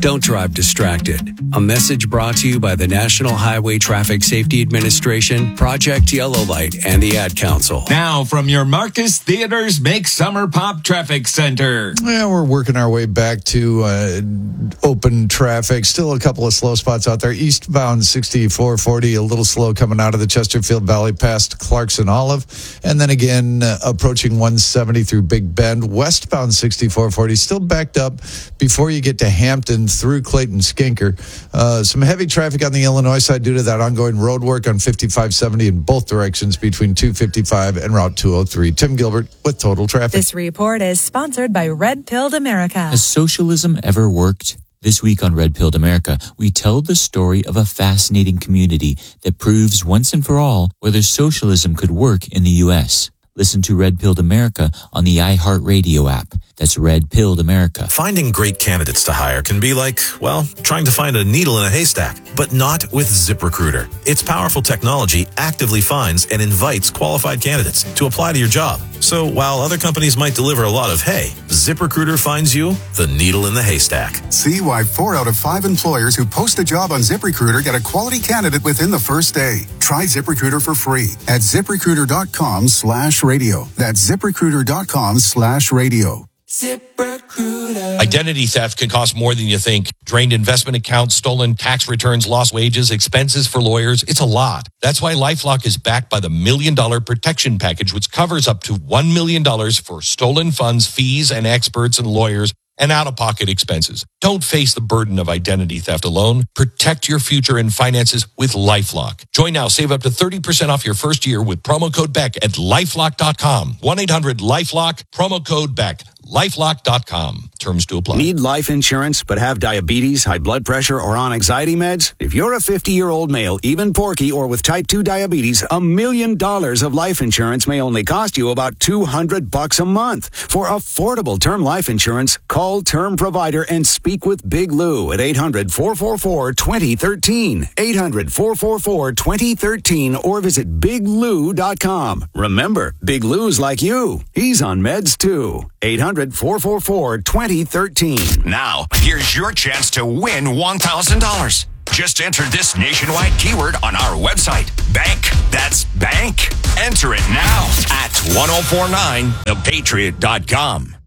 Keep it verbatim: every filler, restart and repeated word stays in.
Don't drive distracted. A message brought to you by the National Highway Traffic Safety Administration, Project Yellow Light, and the Ad Council. Now from your Marcus Theaters Make Summer Pop Traffic Center. Yeah, we're working our way back to uh, open traffic. Still a couple of slow spots out there. Eastbound sixty-four forty, a little slow coming out of the Chesterfield Valley past Clarkson Olive. And then again, uh, approaching one seventy through Big Bend. Westbound sixty-four forty, still backed up before you get to Hampton through Clayton Skinker. Uh, some heavy traffic on the Illinois side due to that ongoing road work on fifty-five seventy in both directions between two fifty-five and Route two oh three. Tim Gilbert with Total Traffic. This report is sponsored by Red Pilled America. Has socialism ever worked? This week on Red Pilled America, we tell the story of a fascinating community that proves once and for all whether socialism could work in the U S. Listen to Red Pilled America on the iHeartRadio app. That's Red Pilled America. Finding great candidates to hire can be like, well, trying to find a needle in a haystack, but not with ZipRecruiter. Its powerful technology actively finds and invites qualified candidates to apply to your job. So while other companies might deliver a lot of hay, ZipRecruiter finds you the needle in the haystack. See why four out of five employers who post a job on ZipRecruiter get a quality candidate within the first day. Try ZipRecruiter for free at ZipRecruiter.com slash radio. That's ZipRecruiter.com slash radio. ZipRecruiter. Identity theft can cost more than you think. Drained investment accounts, stolen tax returns, lost wages, expenses for lawyers. It's a lot. That's why LifeLock is backed by the Million Dollar Protection Package, which covers up to one million dollars for stolen funds, fees, and experts and lawyers, and out-of-pocket expenses. Don't face the burden of identity theft alone. Protect your future and finances with LifeLock. Join now. Save up to thirty percent off your first year with promo code Beck at lifelock dot com. one eight hundred lifelock, promo code Beck. lifelock dot com. Terms to apply. Need life insurance but have diabetes, high blood pressure, or on anxiety meds? If you're a fifty-year-old male, even porky, or with type two diabetes, a million dollars of life insurance may only cost you about two hundred bucks a month. For affordable term life insurance, call Term Provider and speak with Big Lou at eight hundred, four four four, two zero one three. eight hundred, four four four, two zero one three or visit big lou dot com. Remember, Big Lou's like you. He's on meds too. eight hundred, four four four, two zero one three. Now, here's your chance to win one thousand dollars. Just enter this nationwide keyword on our website. Bank. That's bank. Enter it now at ten forty-nine the patriot dot com.